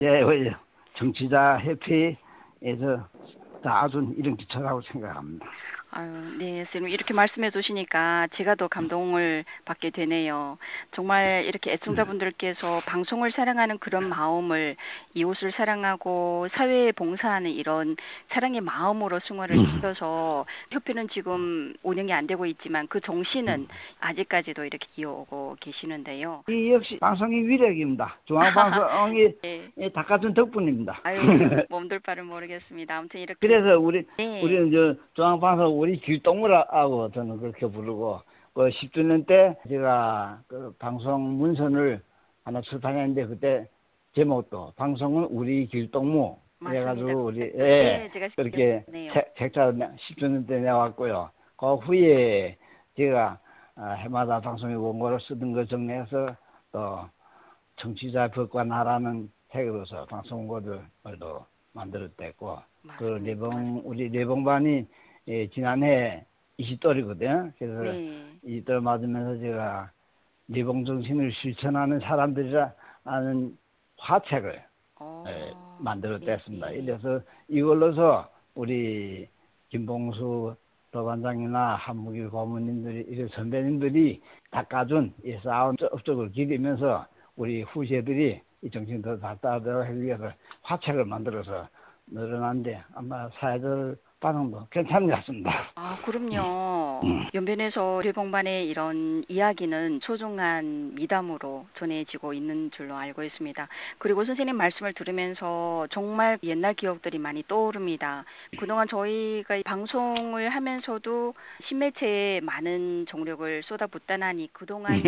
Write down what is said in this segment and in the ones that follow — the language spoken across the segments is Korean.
예, 왜 정치자 협회에서 다 아주 이런 기초라고 생각합니다. 아유, 네, 선생님 이렇게 말씀해 주시니까 제가 더 감동을 받게 되네요. 정말 이렇게 애청자분들께서 방송을 사랑하는 그런 마음을 이웃을 사랑하고 사회에 봉사하는 이런 사랑의 마음으로 승화를 시켜서 협회는 지금 운영이 안 되고 있지만 그 정신은 아직까지도 이렇게 이어오고 계시는데요. 이 역시 방송의 위력입니다. 중앙방송이 네. 닦아준 덕분입니다. 아유, 몸둘 바를 모르겠습니다. 아무튼 이렇게 그래서 네. 우리는 저 중앙방송 우리 길동무라고 저는 그렇게 부르고 그 10주년 때 제가 그 방송 문선을 하나 출판했는데 그때 제목도 방송은 우리 길동무 그래가지고 우리 제가 그렇게 네요. 책자 10주년 때 내왔고요. 그 후에 제가 해마다 방송의 원고를 쓰던 거 정리해서 또 정치자 법과 나라는 책으로서 방송 원고들도 만들었댔고 그 우리 내봉반이 지난해 20돌이거든요. 그래서 네. 20돌 맞으면서 제가 내봉 정신을 실천하는 사람들이라 하는 화책을 만들었댔습니다. 네. 이래서 이걸로서 우리 김봉수 도반장이나 한무길 고모님들이 이런 선배님들이 닦아준 이 싸운 업적을 기리면서 우리 후세들이 이 정신을 더 발달하도록 하기 위해서 화책을 만들어서 늘어난데 아마 사회적 반응도 괜찮은 것 같습니다. 아, 그럼요. 연변에서 일봉반의 이런 이야기는 소중한 미담으로 전해지고 있는 줄로 알고 있습니다. 그리고 선생님 말씀을 들으면서 정말 옛날 기억들이 많이 떠오릅니다. 그동안 저희가 방송을 하면서도 신매체에 많은 정력을 쏟아붓다나니 그동안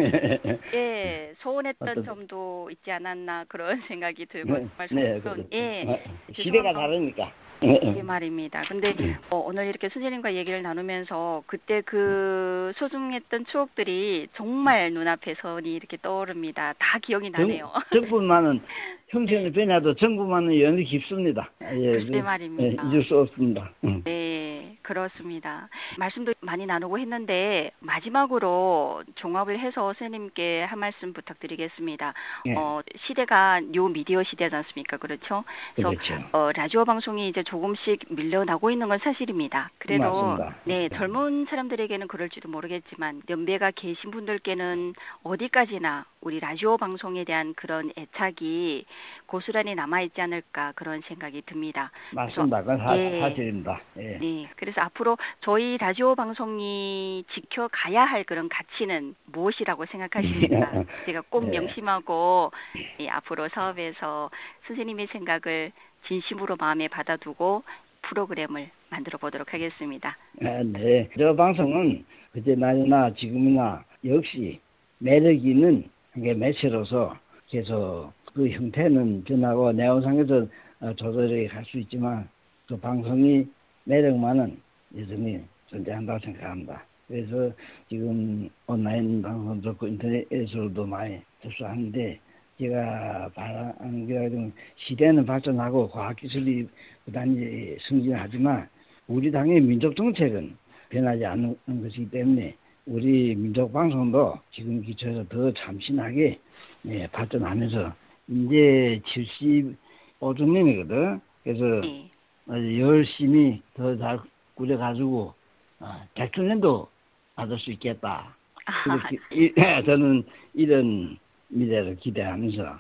소원했던 점도 있지 않았나 그런 생각이 들고 시대가 다르니까. 그 말입니다. 근데 오늘 이렇게 선생님과 얘기를 나누면서 그때 그 소중했던 추억들이 정말 눈앞에 선이 이렇게 떠오릅니다. 다 기억이 나네요. 정부만은 형태는 변해도 정부만은 연이 깊습니다. 글쎄 말입니다. 잊을 수 없습니다. 네, 그렇습니다. 말씀도 많이 나누고 했는데 마지막으로 종합을 해서 선생님께 한 말씀 부탁드리겠습니다. 시대가 뉴 미디어 시대지 않습니까? 그렇죠? 그래서 라디오 방송이 이제 조금씩 밀려나고 있는 건 사실입니다. 그래도 맞습니다. 젊은 사람들에게는 그럴지도 모르겠지만 연배가 계신 분들께는 어디까지나 우리 라디오 방송에 대한 그런 애착이 고스란히 남아있지 않을까 그런 생각이 듭니다. 맞습니다. 그건 사실입니다. 네, 그래서 앞으로 저희 라디오 방송이 지켜가야 할 그런 가치는 무엇이라고 생각하십니까? 제가 꼭 명심하고 앞으로 사업에서 선생님의 생각을 진심으로 마음에 받아두고 프로그램을 만들어 보도록 하겠습니다. 네, 저 방송은 그때나 지금이나 역시 매력 있는 매체로서 계속 그 형태는 변하고 내용상에서 조절이 할 수 있지만 그 방송이 매력만은 여전히 존재한다고 생각합니다. 그래서 지금 온라인 방송도 그렇고 인터넷에서도 많이 접수하는데 제가 바라는 게 시대는 발전하고 과학기술이 부단히 승진하지만 우리 당의 민족정책은 변하지 않는 것이기 때문에 우리 민족방송도 지금 기초에서 더 참신하게 발전하면서 이제 75주년이거든. 그래서 열심히 더 잘 꾸려가지고 100주년도 받을 수 있겠다. 저는 이런 미래를 기대하면서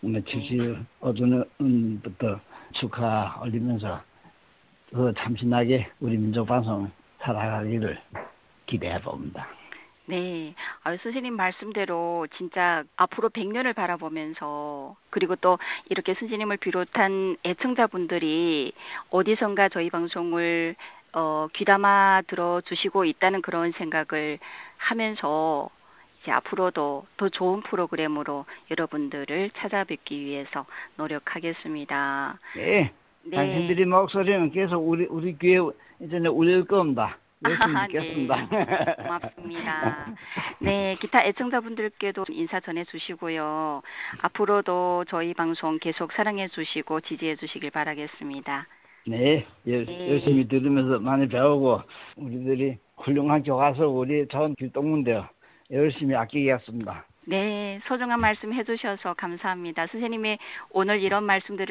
75주년부터 축하 올리면서 더 참신하게 우리 민족방송 살아가기를 기대해 봅니다. 네, 선생님 말씀대로 진짜 앞으로 100년을 바라보면서 그리고 또 이렇게 선생님을 비롯한 애청자분들이 어디선가 저희 방송을 귀담아 들어주시고 있다는 그런 생각을 하면서 이제 앞으로도 더 좋은 프로그램으로 여러분들을 찾아뵙기 위해서 노력하겠습니다. 네. 당신들이 목소리는 계속 우리 귀에 이제는 울릴 겁니다. 열심히 듣겠습니다. 네, 고맙습니다. 네, 기타 애청자분들께도 인사 전해주시고요. 앞으로도 저희 방송 계속 사랑해주시고 지지해주시길 바라겠습니다. 네, 열심히 들으면서 많이 배우고 우리들이 훌륭한 교과서 우리 좋은 길동문대요. 열심히 아끼겠습니다. 네, 소중한 말씀 해주셔서 감사합니다. 선생님이 오늘 이런 말씀들을